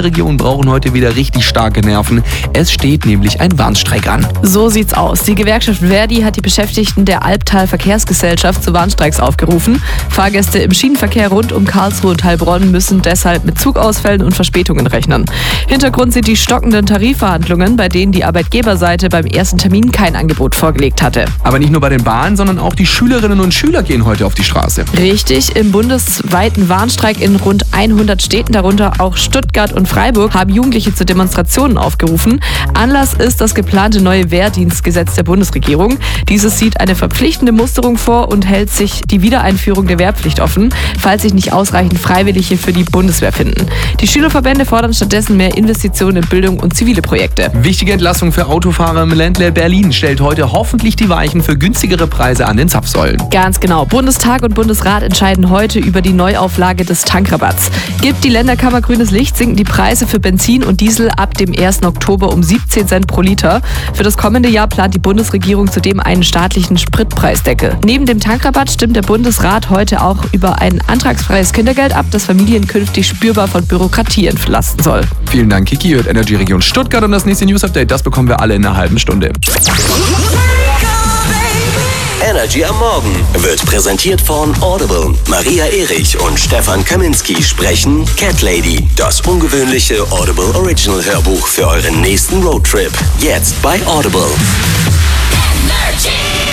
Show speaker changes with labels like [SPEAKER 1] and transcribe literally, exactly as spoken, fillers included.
[SPEAKER 1] Manche Regionen brauchen heute wieder richtig starke Nerven. Es steht nämlich ein Warnstreik an.
[SPEAKER 2] So sieht's aus. Die Gewerkschaft Verdi hat die Beschäftigten der Albtal Verkehrsgesellschaft zu Warnstreiks aufgerufen. Fahrgäste im Schienenverkehr rund um Karlsruhe und Heilbronn müssen deshalb mit Zugausfällen und Verspätungen rechnen. Hintergrund sind die stockenden Tarifverhandlungen, bei denen die Arbeitgeberseite beim ersten Termin kein Angebot vorgelegt hatte.
[SPEAKER 1] Aber nicht nur bei den Bahnen, sondern auch die Schülerinnen und Schüler gehen heute auf die Straße.
[SPEAKER 2] Richtig, im bundesweiten Warnstreik in rund hundert Städten, darunter auch Stuttgart und Freiburg, haben Jugendliche zu Demonstrationen aufgerufen. Anlass ist das geplante neue Wehrdienstgesetz der Bundesregierung. Dieses sieht eine verpflichtende Musterung vor und hält sich die Wiedereinführung der Wehrpflicht offen, falls sich nicht ausreichend Freiwillige für die Bundeswehr finden. Die Schülerverbände fordern stattdessen mehr Investitionen in Bildung und zivile Projekte.
[SPEAKER 1] Wichtige Entlassung für Autofahrer im Ländle. Berlin stellt heute hoffentlich die Weichen für günstigere Preise an den Zapfsäulen.
[SPEAKER 2] Ganz genau. Bundestag und Bundesrat entscheiden heute über die Neuauflage des Tankrabatts. Gibt die Länderkammer grünes Licht, sinken die Preise für Benzin und Diesel ab dem ersten Oktober um siebzehn Cent pro Liter. Für das kommende Jahr plant die Bundesregierung zudem einen staatlichen Spritpreisdeckel. Neben dem Tankrabatt stimmt der Bundesrat heute auch über ein antragsfreies Kindergeld ab, das Familien künftig spürbar von Bürokratie entlasten soll.
[SPEAKER 1] Vielen Dank, Kiki. Hört Energy Region Stuttgart und das nächste News Update, das bekommen wir alle in einer halben Stunde.
[SPEAKER 3] Energy am Morgen wird präsentiert von Audible. Maria Erich und Stefan Kaminski sprechen Cat Lady, das ungewöhnliche Audible Original Hörbuch für euren nächsten Roadtrip. Jetzt bei Audible.
[SPEAKER 4] Energy.